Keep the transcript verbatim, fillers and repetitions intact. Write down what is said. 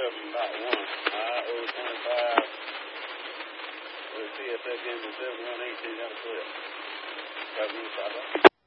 seven dot one. I O twenty-five. T S F engine seven one eight two got a clip. Seven, five.